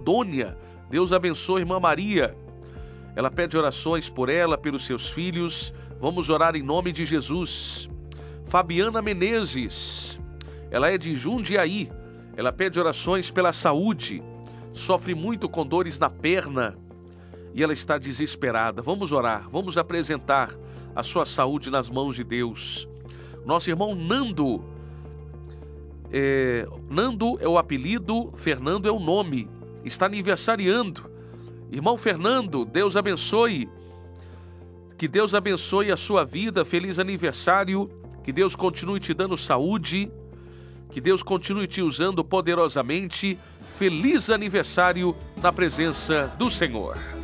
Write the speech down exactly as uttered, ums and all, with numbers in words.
Rondônia. Deus abençoe a irmã Maria. Ela pede orações por ela, pelos seus filhos. Vamos orar em nome de Jesus. Fabiana Menezes, ela é de Jundiaí. Ela pede orações pela saúde. Sofre muito com dores na perna e ela está desesperada. Vamos orar, vamos apresentar a sua saúde nas mãos de Deus. Nosso irmão Nando, é, Nando é o apelido, Fernando é o nome, está aniversariando. Irmão Fernando, Deus abençoe, que Deus abençoe a sua vida, feliz aniversário, que Deus continue te dando saúde, que Deus continue te usando poderosamente. Feliz aniversário na presença do Senhor.